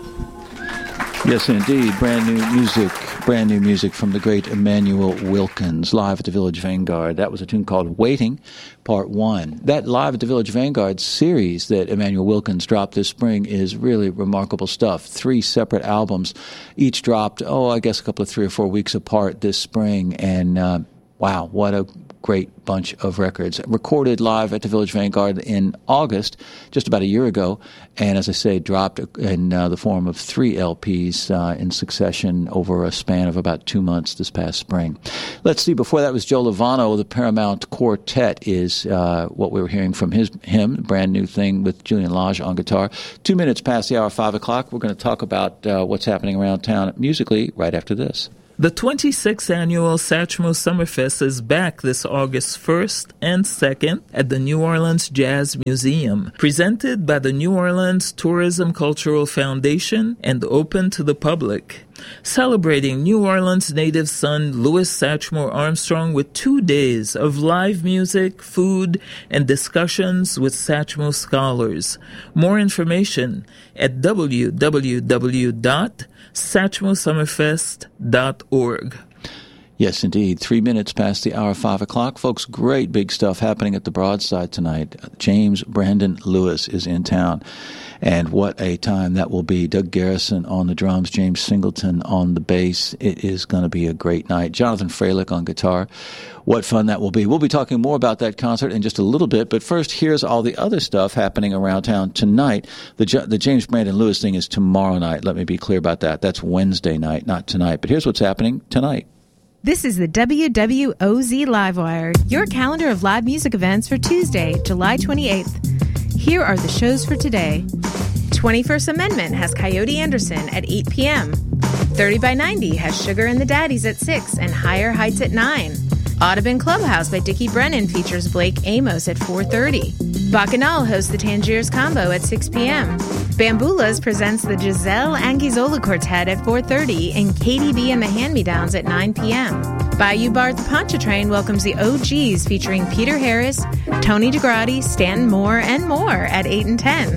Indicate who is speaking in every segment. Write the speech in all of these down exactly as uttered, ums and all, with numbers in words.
Speaker 1: Yes, indeed. Brand new music, brand new music from the great Emmanuel Wilkins, live at the Village Vanguard. That was a tune called Waiting, Part one. That Live at the Village Vanguard series that Emmanuel Wilkins dropped this spring is really remarkable stuff. Three separate albums, each dropped, oh, I guess a couple of three or four weeks apart this spring. And uh, wow, what a great bunch of records. Recorded live at the Village Vanguard in August, just about a year ago, and as I say, dropped in uh, the form of three L Ps uh, in succession over a span of about two months this past spring. Let's see, before that was Joe Lovano. The Paramount Quartet is uh, what we were hearing from his him, brand new thing with Julian Lage on guitar. Two minutes past the hour, five o'clock. We're going to talk about uh, what's happening around town musically right after this.
Speaker 2: The twenty-sixth Annual Satchmo Summerfest is back this August first and second at the New Orleans Jazz Museum, presented by the New Orleans Tourism Cultural Foundation and open to the public. Celebrating New Orleans native son Louis Satchmo Armstrong with two days of live music, food, and discussions with Satchmo scholars. More information at w w w dot satchmo summerfest dot org.
Speaker 1: Yes, indeed. Three minutes past the hour, five o'clock. Folks, great big stuff happening at the Broadside tonight. James Brandon Lewis is in town, and what a time that will be. Doug Garrison on the drums, James Singleton on the bass. It is going to be a great night. Jonathan Freilich on guitar. What fun that will be. We'll be talking more about that concert in just a little bit, but first, here's all the other stuff happening around town tonight. The, the James Brandon Lewis thing is tomorrow night. Let me be clear about that. That's Wednesday night, not tonight. But here's what's happening tonight.
Speaker 3: This is the W W O Z Livewire, your calendar of live music events for Tuesday, July twenty-eighth. Here are the shows for today. twenty-first Amendment has Coyote Anderson at eight p.m. thirty by ninety has Sugar and the Daddies at six and Higher Heights at nine. Audubon Clubhouse by Dickie Brennan features Blake Amos at four thirty. Bacchanal hosts the Tangiers Combo at six p.m. Bamboolas presents the Giselle Anguizzola Quartet at four thirty and K D B and the Hand-Me-Downs at nine p.m. Bayou Bar at the Pontchartrain welcomes the O Gs featuring Peter Harris, Tony DeGrati, Stanton Moore, and more at eight and ten.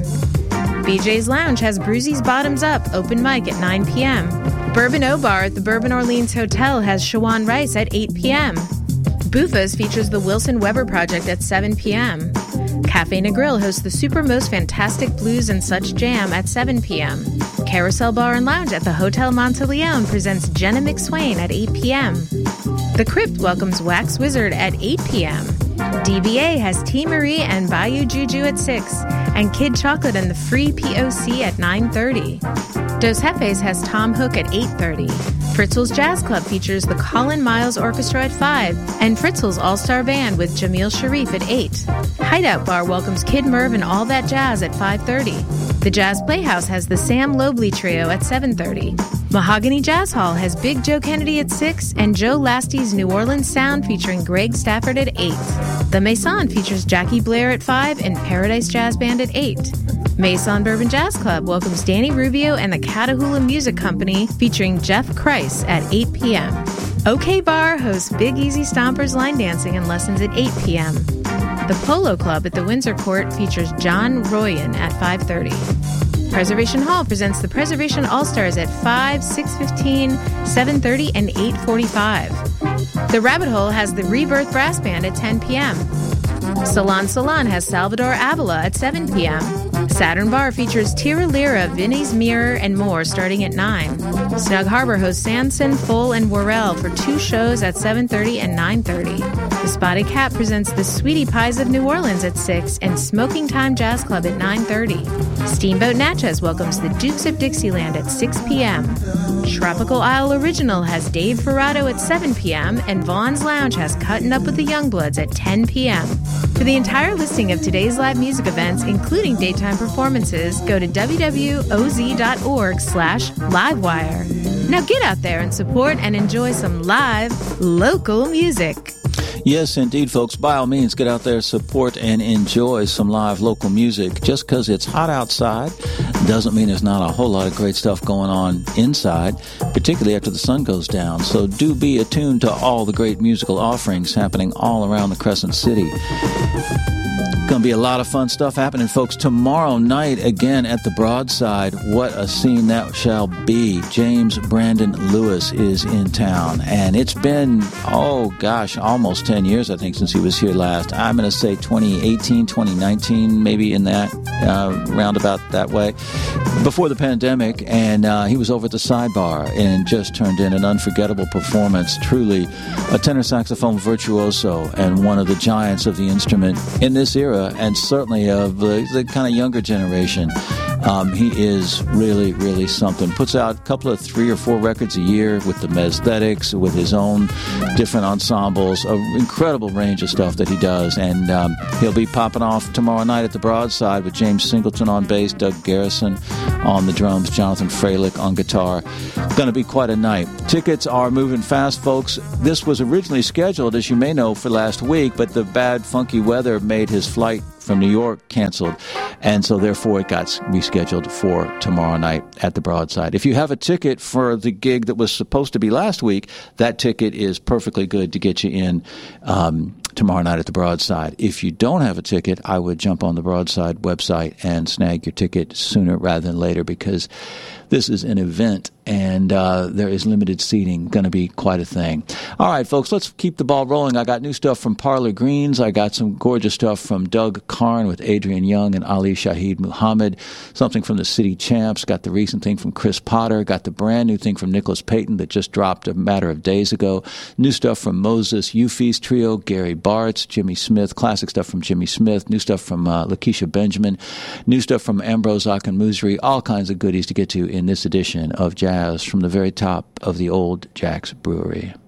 Speaker 3: B J's Lounge has Brucey's Bottoms Up open mic at nine p.m. Bourbon O Bar at the Bourbon Orleans Hotel has Shawan Rice at eight p.m. Buffa's features the Wilson Weber Project at seven p.m. Cafe Negril hosts the Super Most Fantastic Blues and Such Jam at seven p.m. Carousel Bar and Lounge at the Hotel Monteleone presents Jenna McSwain at eight p.m. The Crypt welcomes Wax Wizard at eight p.m. D V A has T. Marie and Bayou Juju at six, and Kid Chocolate and the Free P O C at nine thirty. Dos Jefes has Tom Hook at eight thirty. Fritzl's Jazz Club features the Colin Miles Orchestra at five, and Fritzl's All-Star Band with Jamil Sharif at eight. Hideout Bar welcomes Kid Merv and All That Jazz at five thirty. The Jazz Playhouse has the Sam Lobley Trio at seven thirty. Mahogany Jazz Hall has Big Joe Kennedy at six and Joe Lasty's New Orleans Sound featuring Greg Stafford at eight. The Maison features Jackie Blair at five and Paradise Jazz Band at eight. Maison Bourbon Jazz Club welcomes Danny Rubio and the Catahoula Music Company featuring Jeff Kreis at eight p.m. OK Bar hosts Big Easy Stompers line dancing and lessons at eight p.m. The Polo Club at the Windsor Court features John Royan at five thirty. Preservation Hall presents the Preservation All-Stars at five, six fifteen, seven thirty, and eight forty-five. The Rabbit Hole has the Rebirth Brass Band at ten p.m. Salon Salon has Salvador Avila at seven p.m. Saturn Bar features Tira Lira, Vinnie's Mirror, and more starting at nine. Snug Harbor hosts Sanson, Full, and Worrell for two shows at seven thirty and nine thirty. The Spotted Cat presents the Sweetie Pies of New Orleans at six and Smoking Time Jazz Club at nine thirty. Steamboat Natchez welcomes the Dukes of Dixieland at six p.m. Tropical Isle Original has Dave Ferrado at seven p.m. and Vaughn's Lounge has Cuttin' Up with the Youngbloods at ten p.m. For the entire listing of today's live music events, including daytime performances, go to w w o z dot org slash livewire. Now get out there and support and enjoy some live, local music.
Speaker 1: Yes, indeed, folks. By all means, get out there, support, and enjoy some live local music. Just because it's hot outside doesn't mean there's not a whole lot of great stuff going on inside, particularly after the sun goes down. So do be attuned to all the great musical offerings happening all around the Crescent City. Going to be a lot of fun stuff happening, folks. Tomorrow night, again at the Broadside, what a scene that shall be. James Brandon Lewis is in town, and it's been, oh gosh, almost ten years, I think, since he was here last. I'm going to say twenty eighteen, twenty nineteen, maybe in that, uh, roundabout that way, before the pandemic, and uh, he was over at the Sidebar and just turned in an unforgettable performance. Truly a tenor saxophone virtuoso and one of the giants of the instrument in this era, and certainly of the, the kind of younger generation. Um, he is really, really something. Puts out a couple of three or four records a year with the Mesthetics, with his own different ensembles, an incredible range of stuff that he does. And um, he'll be popping off tomorrow night at the Broadside with James Singleton on bass, Doug Garrison on the drums, Jonathan Freilich on guitar. Going to be quite a night. Tickets are moving fast, folks. This was originally scheduled, as you may know, for last week, but the bad, funky weather made his flight from New York canceled, and so therefore it got rescheduled for tomorrow night at the Broadside. If you have a ticket for the gig that was supposed to be last week, that ticket is perfectly good to get you in um, tomorrow night at the Broadside. If you don't have a ticket, I would jump on the Broadside website and snag your ticket sooner rather than later, because this is an event, and uh, there is limited seating. Going to be quite a thing. All right, folks, let's keep the ball rolling. I got new stuff from Parlor Greens. I got some gorgeous stuff from Doug Karn with Adrian Young and Ali Shaheed Muhammad. Something from the City Champs. Got the recent thing from Chris Potter. Got the brand new thing from Nicholas Payton that just dropped a matter of days ago. New stuff from Moses Euphes Trio, Gary Bartz, Jimmy Smith. Classic stuff from Jimmy Smith. New stuff from uh, Lakeisha Benjamin. New stuff from Ambrose Akinmusri. All kinds of goodies to get to in this edition of Jazz from the very top of the old Jack's Brewery.